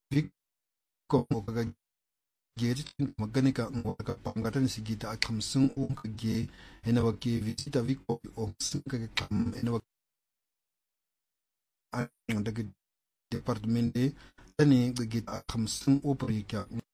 Vicko kaga geti magani ka ngwaka pangatan sigita akamsung o kage ena wake visita Vicko o sung kage kam ena wake daga departmente tani gita akamsung o parika